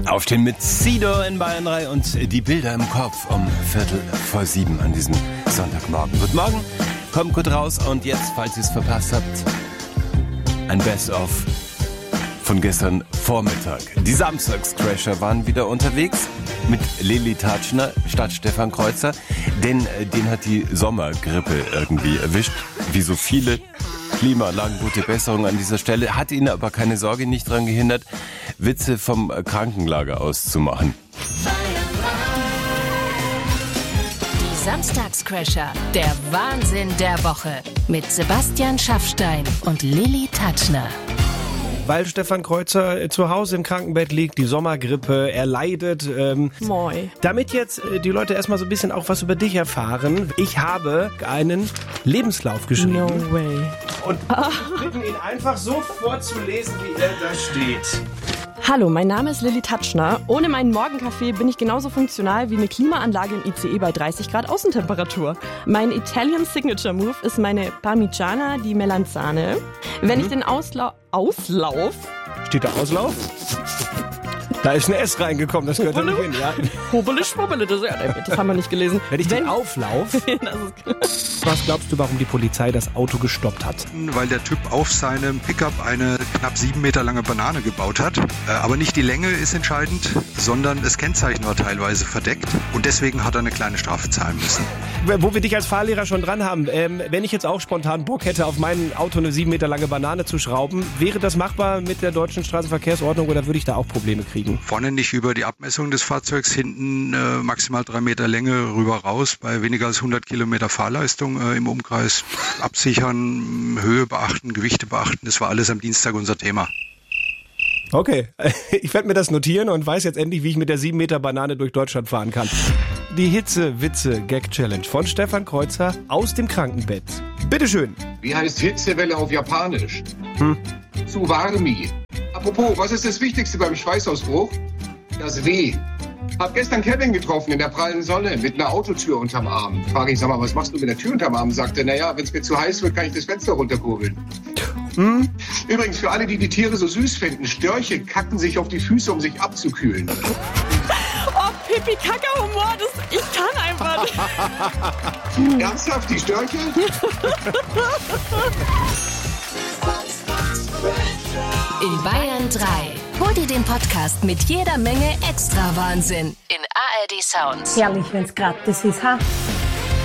Aufstehen mit Sido in Bayern 3 und die Bilder im Kopf um 6:45 an diesem Sonntagmorgen. Guten Morgen, kommt gut raus und jetzt, falls ihr es verpasst habt, ein Best-of von gestern Vormittag. Die Samstagscrasher waren wieder unterwegs mit Lilly Tatschner statt Stefan Kreuzer, denn den hat die Sommergrippe irgendwie erwischt, wie so viele. Klimaanlagen, gute Besserung an dieser Stelle, hat ihn aber keine Sorge nicht daran gehindert, Witze vom Krankenlager auszumachen. Die Samstagscrasher, der Wahnsinn der Woche mit Sebastian Schaffstein und Lilly Tatschner. Weil Stefan Kreuzer zu Hause im Krankenbett liegt, die Sommergrippe, er leidet. Moi. Damit jetzt die Leute erstmal so ein bisschen auch was über dich erfahren. Ich habe einen Lebenslauf geschrieben. No way. Und ich bitte ihn einfach so vorzulesen, wie er da steht. Hallo, mein Name ist Lilly Tatschner. Ohne meinen Morgenkaffee bin ich genauso funktional wie eine Klimaanlage im ICE bei 30 Grad Außentemperatur. Mein Italian Signature Move ist meine Parmigiana di Melanzane. Wenn ich den Auslauf... Steht da Auslauf? Da ist ein S reingekommen, das gehört da nicht hin, ja. Hobele schwubbele, das haben wir nicht gelesen. Wenn ich den Auflauf... Was glaubst du, warum die Polizei das Auto gestoppt hat? Weil der Typ auf seinem Pickup eine knapp 7 Meter lange Banane gebaut hat. Aber nicht die Länge ist entscheidend, sondern das Kennzeichen war teilweise verdeckt. Und deswegen hat er eine kleine Strafe zahlen müssen. Wo wir dich als Fahrlehrer schon dran haben, wenn ich jetzt auch spontan Bock hätte, auf mein Auto eine 7 Meter lange Banane zu schrauben, wäre das machbar mit der deutschen Straßenverkehrsordnung oder würde ich da auch Probleme kriegen? Vorne nicht über die Abmessung des Fahrzeugs, hinten maximal 3 Meter Länge rüber raus, bei weniger als 100 Kilometer Fahrleistung im Umkreis. Absichern, Höhe beachten, Gewichte beachten, das war alles am Dienstag unser Thema. Okay, ich werde mir das notieren und weiß jetzt endlich, wie ich mit der 7 Meter Banane durch Deutschland fahren kann. Die Hitze-Witze-Gag-Challenge von Stefan Kreuzer aus dem Krankenbett. Bitteschön. Wie heißt Hitzewelle auf Japanisch? Zu warmi. Apropos, was ist das Wichtigste beim Schweißausbruch? Das W. Hab gestern Kevin getroffen in der prallen Sonne mit einer Autotür unterm Arm. Frage ich, sag mal, was machst du mit der Tür unterm Arm? Sagte, naja, wenn es mir zu heiß wird, kann ich das Fenster runterkurbeln. Übrigens, für alle, die die Tiere so süß finden, Störche kacken sich auf die Füße, um sich abzukühlen. Oh, Pipi-Kaka-Humor, ich kann einfach nicht. Ernsthaft, die Störche? In Bayern 3. Hol dir den Podcast mit jeder Menge extra Wahnsinn in ARD Sounds. Herrlich, wenn's gratis ist, ha?